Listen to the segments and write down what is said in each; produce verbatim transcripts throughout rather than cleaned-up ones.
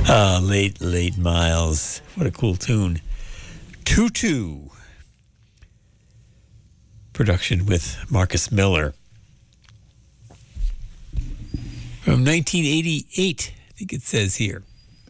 Uh, late, late Miles. What a cool tune. Tutu. Production with Marcus Miller. From nineteen eighty-eight, I think it says here.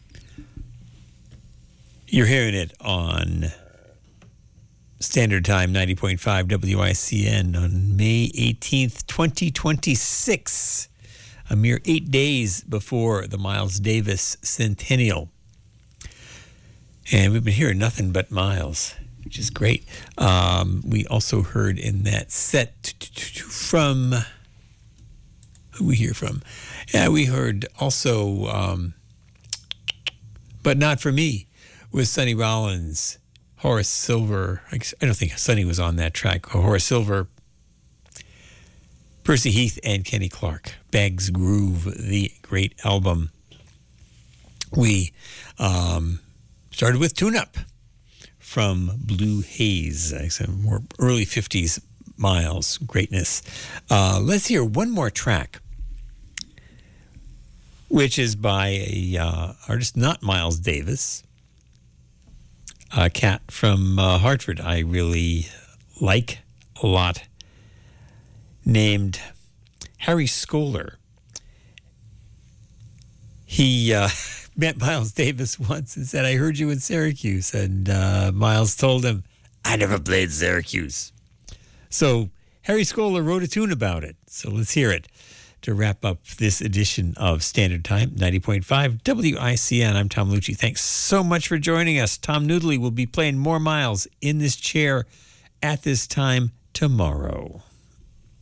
You're hearing it on Standard Time, ninety point five W I C N on May eighteenth, twenty twenty-six. A mere eight days before the Miles Davis centennial. And we've been hearing nothing but Miles, which is great. Um, we also heard in that set from, who we hear from? Yeah, we heard also, um, But Not For Me, with Sonny Rollins, Horace Silver. I don't think Sonny was on that track. Horace Silver, Percy Heath, and Kenny Clark. Bag's Groove, the great album. We um, started with Tune Up from Blue Haze, some more early fifties Miles greatness. Uh, let's hear one more track, which is by a uh, artist not Miles Davis, a cat from uh, Hartford I really like a lot, named Harry Scholar. He uh, met Miles Davis once and said, I heard you in Syracuse. And uh, Miles told him, I never played Syracuse. So Harry Scholar wrote a tune about it. So let's hear it to wrap up this edition of Standard Time, ninety point five W I C N. I'm Tom Lucci. Thanks so much for joining us. Tom Noodley will be playing more Miles in this chair at this time tomorrow.